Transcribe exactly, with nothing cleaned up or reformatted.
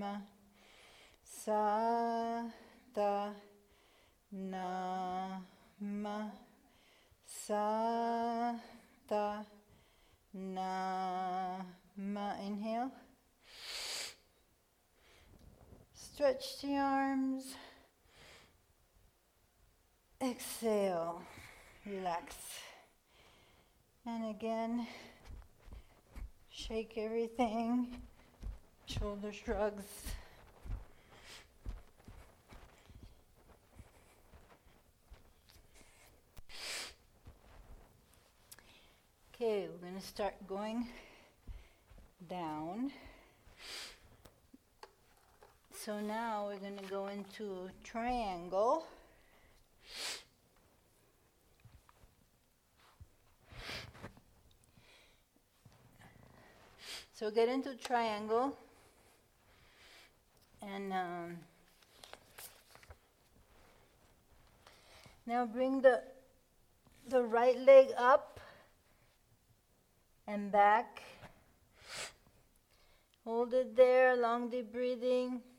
na. Sa, ta, na, ma. Sa, ta, na, ma. Inhale. Stretch the arms. Exhale. Relax. And again, shake everything. Shoulder shrugs. Okay, we're going to start going down. So now we're going to go into triangle. So get into triangle and um, now bring the the right leg up and back. Hold it there, long deep breathing.